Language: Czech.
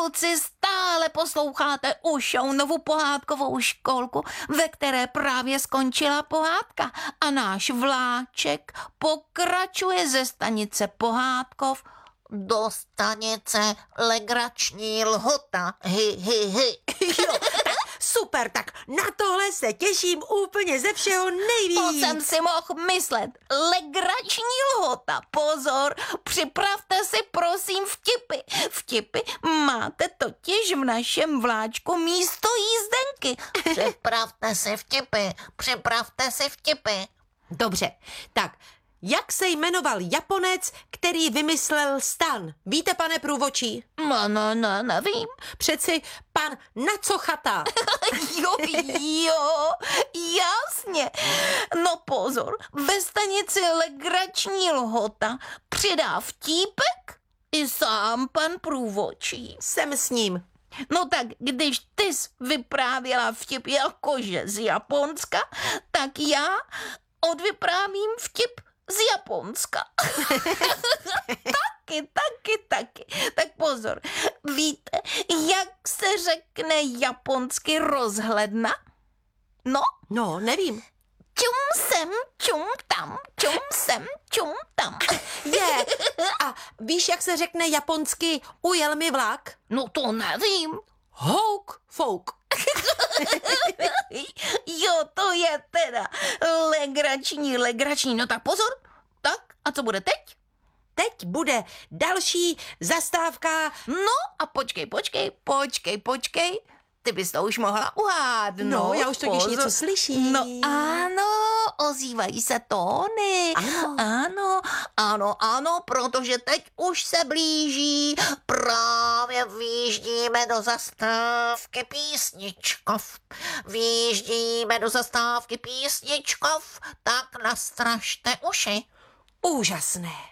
kluci, stále posloucháte Ušounovu pohádkovou školku, ve které právě skončila pohádka a náš vláček pokračuje ze stanice Pohádkov Do stanice Legrační Lhota. Hy, hy, hy. Jo, tak super, tak na tohle se těším úplně ze všeho nejvíc. To jsem si mohl myslet. Legrační Lhota. Pozor, připravte si prosím vtipy. Vtipy máte totiž v našem vláčku místo jízdenky. Připravte si vtipy. Dobře, tak jak se jmenoval Japonec, který vymyslel stan? Víte, pane průvodčí? No, nevím. Přeci pan Nacochata. Jo, jasně. No pozor, ve stanici Legrační Lhota přidá vtípek i sám pan průvodčí. Jsem s ním. No tak, když ty jsi vyprávěla vtip jakože z Japonska, tak já odvyprávím vtip z Japonska. Taky. Tak pozor, víte, jak se řekne japonsky rozhledna? No, nevím. čum sem, čum tam, čum sem, čum tam. Je. A víš, jak se řekne japonsky ujel mi vlak? No to nevím. Houk, fouk. Jo, to je teda legrační. No tak pozor. Tak, a co bude teď? Teď bude další zastávka. No a počkej. Ty bys to už mohla uhádnout. No, já už totiž něco slyším. No ano, ozývají se tóny. Ano, protože teď už se blíží. Právě vyjíždíme do zastávky Písničkov. Tak nastražte uši. Úžasné.